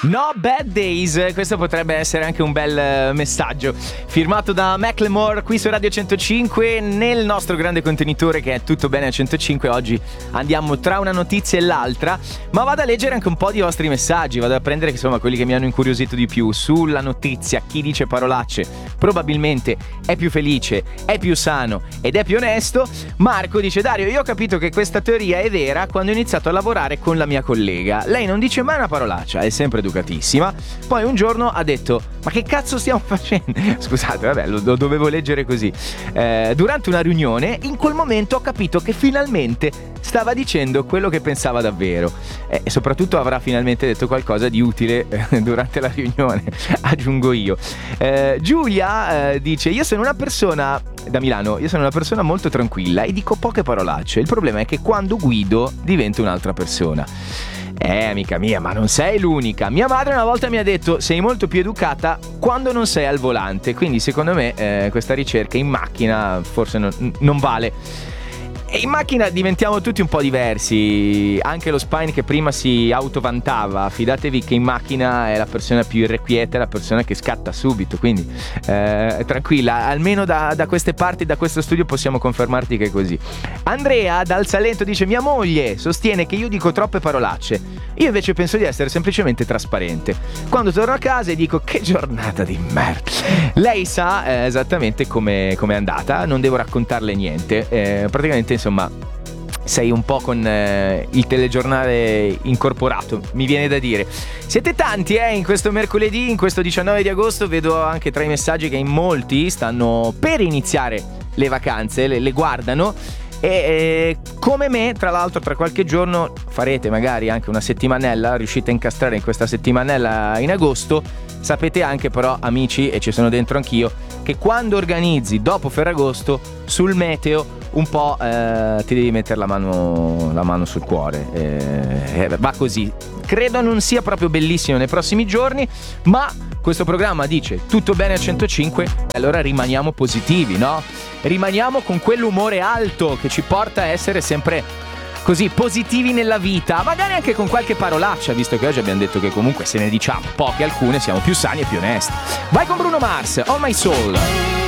No bad days, questo potrebbe essere anche un bel messaggio. Firmato da Macklemore qui su Radio 105, nel nostro grande contenitore che è Tutto Bene a 105. Oggi andiamo tra una notizia e l'altra, ma vado a leggere anche un po' di vostri messaggi. Vado a prendere insomma quelli che mi hanno incuriosito di più sulla notizia. Chi dice parolacce probabilmente è più felice, è più sano ed è più onesto. Marco dice: Dario, io ho capito che questa teoria è vera quando ho iniziato a lavorare con la mia collega. Lei non dice mai una parolaccia, è sempre educatissima. Poi un giorno ha detto: ma che cazzo stiamo facendo? Scusate, vabbè, lo dovevo leggere così. Durante una riunione, in quel momento ho capito che finalmente stava dicendo quello che pensava davvero, e soprattutto avrà finalmente detto qualcosa di utile durante la riunione, aggiungo io. Giulia dice: io sono una persona da Milano, io sono una persona molto tranquilla e dico poche parolacce. Il problema è che quando guido divento un'altra persona. Amica mia, ma non sei l'unica. Mia madre una volta mi ha detto: sei molto più educata quando non sei al volante. Quindi secondo me questa ricerca in macchina forse non vale. E in macchina diventiamo tutti un po' diversi. Anche lo Spine che prima si autovantava, fidatevi che in macchina è la persona più irrequieta, è la persona che scatta subito. Quindi tranquilla, almeno da queste parti, da questo studio possiamo confermarti che è così. Andrea dal Salento dice: mia moglie sostiene che io dico troppe parolacce. Io invece penso di essere semplicemente trasparente. Quando torno a casa e dico: che giornata di merda. Lei sa esattamente come è andata, non devo raccontarle niente. Praticamente insomma sei un po' con il telegiornale incorporato, mi viene da dire. Siete tanti in questo mercoledì, in questo 19 di agosto. Vedo anche tra i messaggi che in molti stanno per iniziare le vacanze, le guardano. E come me, tra l'altro, tra qualche giorno farete magari anche una settimanella, riuscite a incastrare in questa settimanella in agosto. Sapete anche però, amici, e ci sono dentro anch'io, che quando organizzi dopo Ferragosto sul meteo un po' ti devi mettere la mano sul cuore. Va così. Credo non sia proprio bellissimo nei prossimi giorni, ma questo programma dice tutto bene a 105, allora rimaniamo positivi, no? Rimaniamo con quell'umore alto che ci porta a essere sempre così positivi nella vita, magari anche con qualche parolaccia, visto che oggi abbiamo detto che comunque se ne diciamo poche, alcune siamo più sani e più onesti. Vai con Bruno Mars, On My Soul.